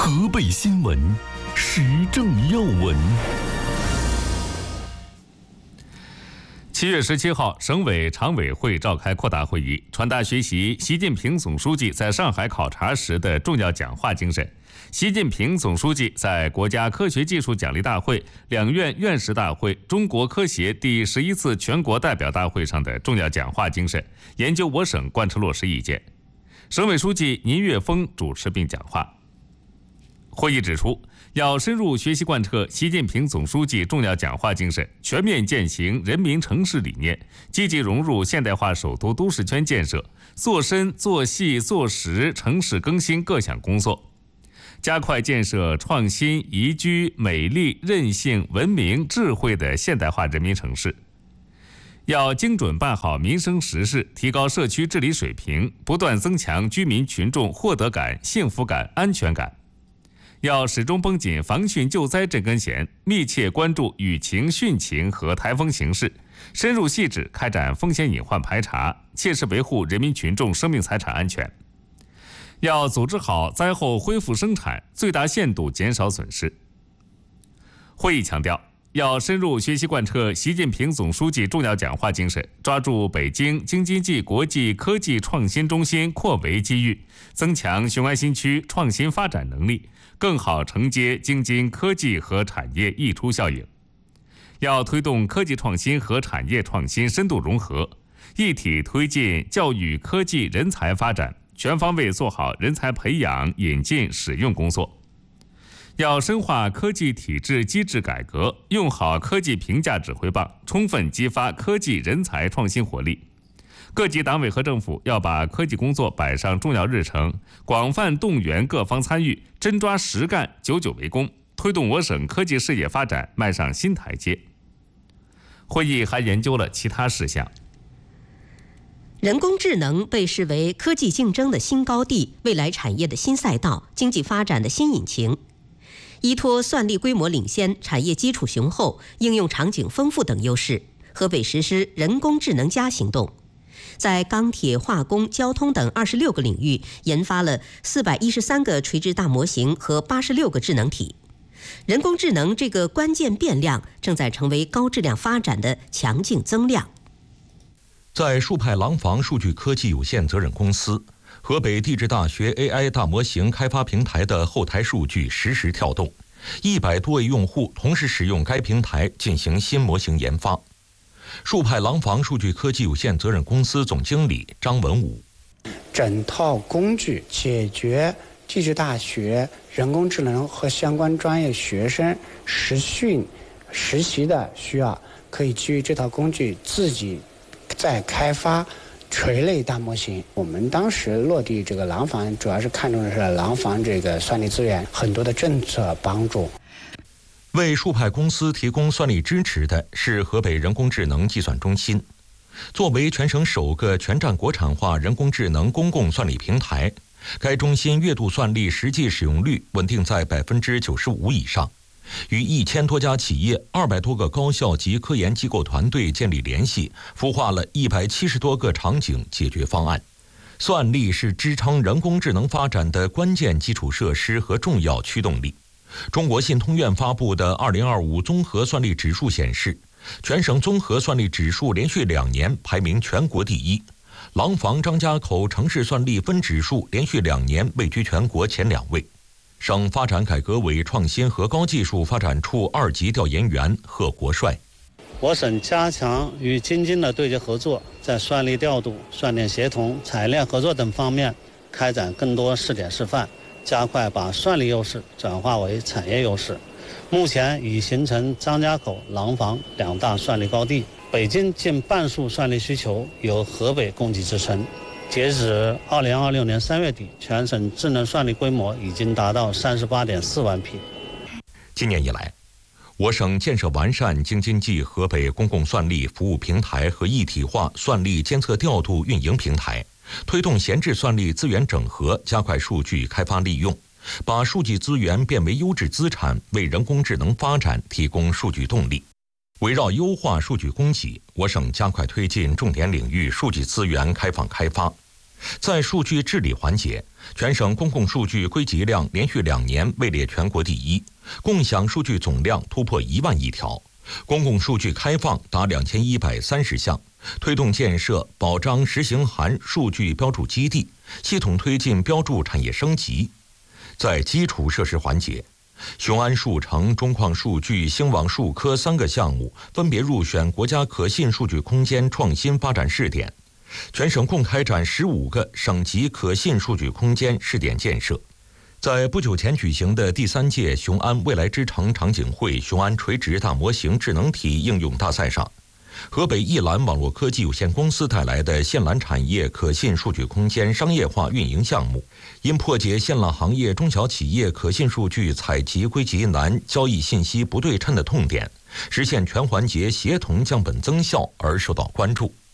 河北新闻，时政要闻。7月17号，省委常委会召开扩大会议，传达学习习近平总书记在上海考察时的重要讲话精神。习近平总书记在国家科学技术奖励大会、两院院士大会、中国科协第11次全国代表大会上的重要讲话精神，研究我省贯彻落实意见。省委书记倪岳峰主持并讲话。会议指出，要深入学习贯彻习近平总书记重要讲话精神，全面践行人民城市理念，积极融入现代化首都都市圈建设，做深做细做实城市更新各项工作，加快建设创新、宜居、美丽、韧性、文明、智慧的现代化人民城市。要精准办好民生实事，提高社区治理水平，不断增强居民群众获得感、幸福感、安全感。要始终绷紧防汛救灾这根弦，密切关注雨情、汛情和台风形势，深入细致开展风险隐患排查，切实维护人民群众生命财产安全。要组织好灾后恢复生产，最大限度减少损失。会议强调，要深入学习贯彻习近平总书记重要讲话精神，抓住北京京津冀国际科技创新中心扩围机遇，增强雄安新区创新发展能力，更好承接京津科技和产业溢出效应。要推动科技创新和产业创新深度融合，一体推进教育科技人才发展，全方位做好人才培养、引进、使用工作。要深化科技体制机制改革，用好科技评价指挥棒，充分激发科技人才创新活力。各级党委和政府要把科技工作摆上重要日程，广泛动员各方参与，真抓实干，久久为功，推动我省科技事业发展迈上新台阶。会议还研究了其他事项。 人工智能被视为科技竞争的新高地、未来产业的新赛道、经济发展的新引擎。依托算力规模领先、产业基础雄厚、应用场景丰富等优势，河北实施人工智能+行动，在钢铁、化工、交通等26个领域研发了413个垂直大模型和86个智能体。人工智能这个关键变量正在成为高质量发展的强劲增量。 在数派廊坊数据科技有限责任公司，河北地质大学 AI 大模型开发平台的后台数据实时跳动，100多位用户同时使用该平台进行新模型研发。数派廊坊数据科技有限责任公司总经理张文武： 整套工具解决地质大学人工智能和相关专业学生实训实习的需要，可以基于这套工具自己再开发垂类大模型。我们当时落地这个廊坊，主要是看重的是廊坊这个算力资源很多的政策帮助。 为数派公司提供算力支持的是河北人工智能计算中心。作为全省首个全站国产化人工智能公共算力平台，该中心月度算力实际使用率稳定在95%以上，与1000多家企业、200多个高校及科研机构团队建立联系，孵化了170多个场景解决方案。算力是支撑人工智能发展的关键基础设施和重要驱动力。中国信通院发布的2025综合算力指数显示，全省综合算力指数连续2年排名全国第一，廊坊张家口城市算力分指数连续2年位居全国前2位。省发展改革委创新和高技术发展处2级调研员贺国帅： 我省加强与京津的对接合作，在算力调度、算力协同、产业链合作等方面开展更多试点示范，加快把算力优势转化为产业优势。目前已形成张家口、廊坊2大算力高地，北京近半数算力需求由河北供给支撑。截止2026年3月底，全省智能算力规模已经达到38.4万匹。 今年以来，我省建设完善京津冀河北公共算力服务平台和一体化算力监测调度运营平台，推动闲置算力资源整合，加快数据开发利用，把数据资源变为优质资产，为人工智能发展提供数据动力。围绕优化数据供给，我省加快推进重点领域数据资源开放开发。 在数据治理环节，全省公共数据归集量连续2年位列全国第一，共享数据总量突破1万亿条，公共数据开放达2130项，推动建设保障实行函数据标注基地，系统推进标注产业升级。在基础设施环节，雄安数城、中矿数据、兴网数科3个项目分别入选国家可信数据空间创新发展试点。全省共开展15个省级可信数据空间试点建设。在不久前举行的第3届雄安未来之城场景会雄安垂直大模型智能体应用大赛上，河北易蓝网络科技有限公司带来的线缆产业可信数据空间商业化运营项目，因破解线缆行业中小企业可信数据采集归集难、交易信息不对称的痛点，实现全环节协同降本增效而受到关注。